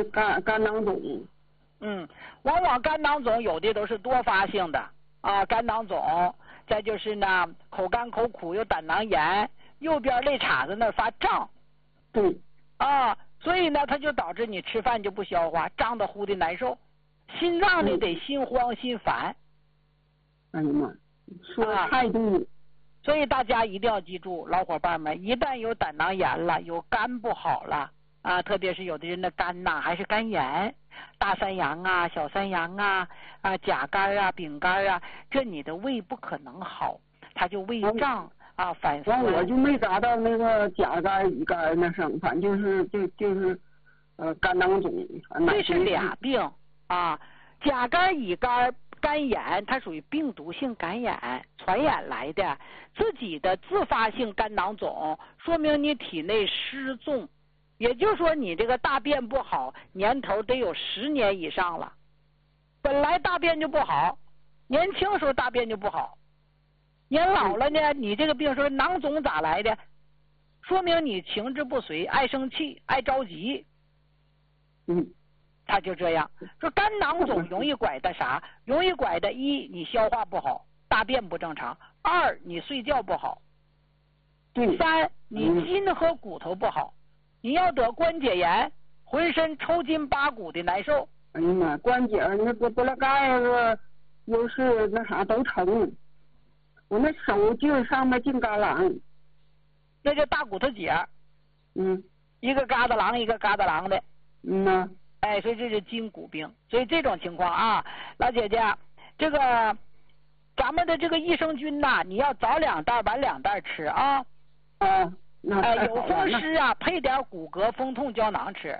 肝囊肿。 往往肝囊肿有的都是多发性的啊，肝囊肿，再就是呢口干口苦，有胆囊炎，右边肋叉子那儿发胀。 对。 啊，所以呢，它就导致你吃饭就不消化，胀得乎的难受，心脏里得心慌心烦。 哎呀妈，说的太对了。 所以大家一定要记住，老伙伴们，一旦有胆囊炎了，有肝不好了啊，特别是有的人的肝呐还是肝炎，大三阳啊、小三阳啊、甲肝啊、丙肝啊，这你的胃不可能好，它就胃胀啊、反酸。 我就没达到那个甲肝、乙肝那上，反正就是肝囊肿。 这是俩病啊，甲肝、乙肝。肝炎它属于病毒性感染传染来的，自己的自发性肝囊肿说明你体内湿重，也就是说你这个大便不好，年头得有10年以上了。本来大便就不好，年轻时候大便就不好，年老了呢，你这个病说囊肿咋来的？说明你情志不遂，爱生气，爱着急。他就这样说，肝囊肿容易拐的啥？容易拐的一，你消化不好，大便不正常；二，你睡觉不好；三，你筋和骨头不好，你要得关节炎，浑身抽筋扒骨的难受。 哎呀妈，关节那不拉盖子，又是那啥都疼，我那手劲上面进旮旯， 那叫大骨头节。一个疙瘩囊一个疙瘩囊的。哎，所以这是筋骨病，所以这种情况啊，老姐姐，这个咱们的这个益生菌呐，你要早2袋晚2袋吃啊。有风湿啊，配点骨骼风痛胶囊吃。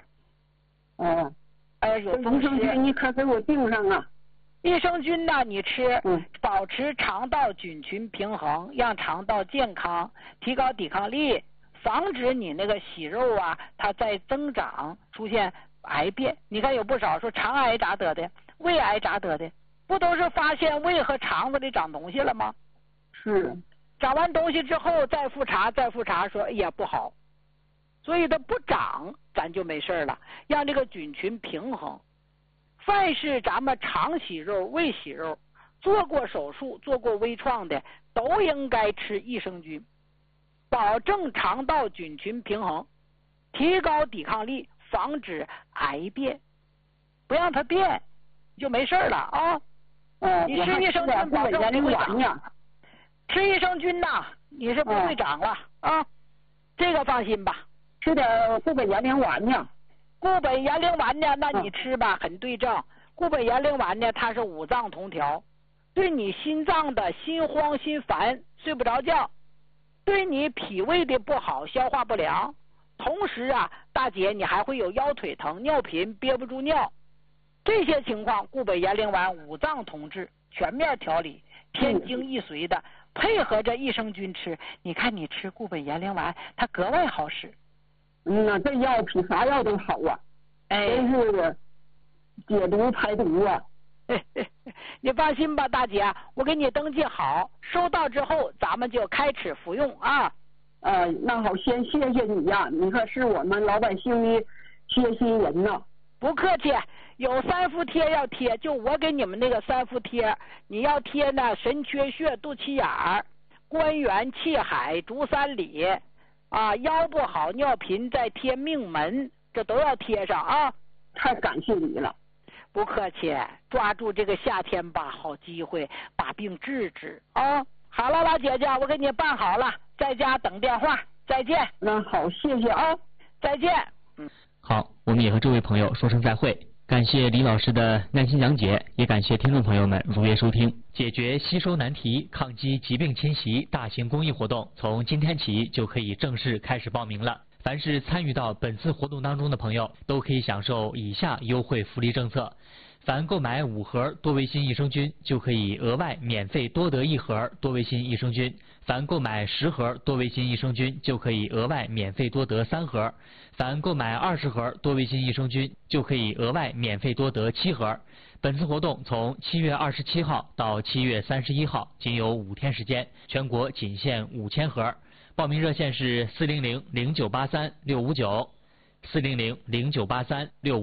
有风湿。益生菌你可给我订上啊。 益生菌呢，你吃，保持肠道菌群平衡，让肠道健康，提高抵抗力，防止你那个息肉啊，它在增长出现癌变。你看有不少说肠癌咋得的，胃癌咋得的，不都是发现胃和肠子里长东西了吗？ 是。 长完东西之后再复查说哎呀不好，所以它不长咱就没事了，让这个菌群平衡。凡是咱们肠息肉、胃息肉，做过手术、做过微创的，都应该吃益生菌，保证肠道菌群平衡，提高抵抗力，防止癌变，不让它变就没事了啊。你吃益生菌保证不会长。吃益生菌呐，你是不会长了啊，这个放心吧。 吃点固本延龄丸呢。 固本延龄丸呢，那你吃吧，很对症。固本延龄丸呢，它是5脏同调，对你心脏的心慌心烦、睡不着觉，对你脾胃的不好、消化不良。同时啊，大姐你还会有腰腿疼、尿频、憋不住尿，这些情况固本延龄丸5脏同治，全面调理，天经易随的，配合着益生菌吃。你看你吃固本延龄丸，它格外好使。 这药比啥药都好啊，真是解毒排毒啊。 你放心吧，大姐，我给你登记好，收到之后咱们就开始服用啊。 那好，先谢谢你呀，你可是我们老百姓的贴心人呐。 不客气，有3伏贴要贴，就我给你们那个3伏贴，你要贴呢神阙穴、肚脐眼儿、关元、气海、足三里。腰不好、尿频，再贴命门，这都要贴上啊！ 太感谢你了。 不客气，抓住这个夏天吧，好机会把病治治啊！好了，老姐姐，我给你办好了，在家等电话，再见。 那好，谢谢啊， 再见。 好，我们也和这位朋友说声再会。感谢李老师的耐心讲解，也感谢听众朋友们如约收听。解决吸收难题、抗击疾病侵袭大型公益活动，从今天起就可以正式开始报名了。凡是参与到本次活动当中的朋友，都可以享受以下优惠福利政策：凡购买5盒多维新益生菌，就可以额外免费多得1盒多维新益生菌；凡购买10盒多维新益生菌，就可以额外免费多得3盒；凡购买20盒多维新益生菌，就可以额外免费多得7盒。本次活动从7月27号到7月31号，仅有5天时间，全国仅限5000盒。报名热线是400-0983-659，400-0983-659。